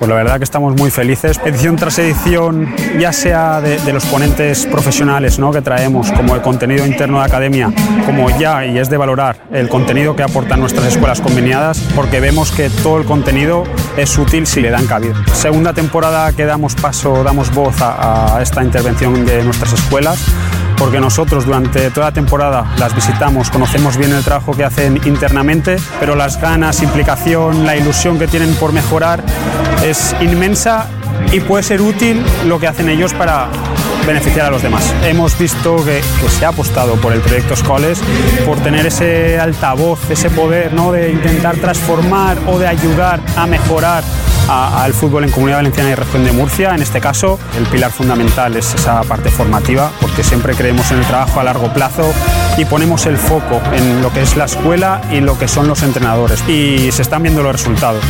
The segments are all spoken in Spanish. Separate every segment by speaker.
Speaker 1: Pues la verdad que estamos muy felices. Edición tras edición, ya sea de los ponentes profesionales, ¿no?, que traemos, como el contenido interno de academia, como ya, y es de valorar, el contenido que aportan nuestras escuelas conveniadas, porque vemos que todo el contenido es útil si le dan cabida. Segunda temporada que damos voz a esta intervención de nuestras escuelas, porque nosotros durante toda la temporada las visitamos, conocemos bien el trabajo que hacen internamente, pero las ganas, implicación, la ilusión que tienen por mejorar es inmensa y puede ser útil lo que hacen ellos para beneficiar a los demás. Hemos visto que se ha apostado por el proyecto Escoles, por tener ese altavoz, ese poder, ¿no?, de intentar transformar o de ayudar a mejorar al fútbol en Comunidad Valenciana y Región de Murcia. En este caso, el pilar fundamental es esa parte formativa, porque siempre creemos en el trabajo a largo plazo y ponemos el foco en lo que es la escuela y lo que son los entrenadores. Y se están viendo los resultados.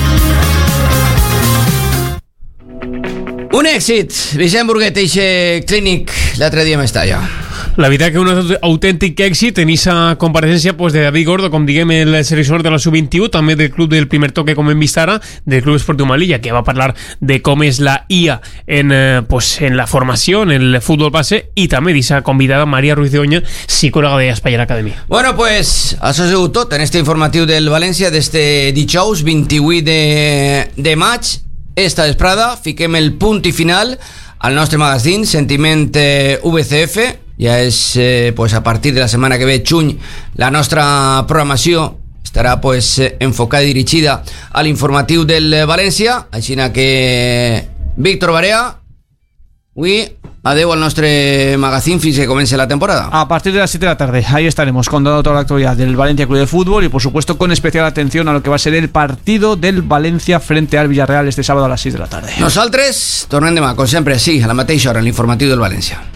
Speaker 2: Un èxit, Vicent Burguet, eixe clínic l'altre dia a Mestalla.
Speaker 3: La veritat que un autèntic èxit en aquesta compareixença de David Gordo, com diguem, el seleccionador de la Sub-21, també del club del Primer Toque, com hem vist ara, del Club Esportiu Melilla, que va parlar de com és la IA en la formació, en el futbol base, i també d'aquesta convidada Maria Ruiz de Oña, psicòloga de España Academy.
Speaker 2: Bueno, pues això ha sigut tot en este informatiu del València d'este dijous 28 de maig. Esta vesprada fiquem el punt i final al nostre magazín Sentiment VCF. Ja és a partir de la setmana que ve, juny, la nostra programació estarà enfocada i dirigida a l'informatiu del València. Així que Víctor Barea, avui adeu al nostre magazín fins que comience la temporada.
Speaker 4: A partir de las 7 de la tarde, ahí estaremos contando toda la actualidad del Valencia Club de Fútbol y por supuesto con especial atención a lo que va a ser el partido del Valencia frente al Villarreal este sábado a las 6 de la tarde.
Speaker 2: Nosaltres tornem demà, com sempre, sí, a la mateixa hora, en l'informatiu del València.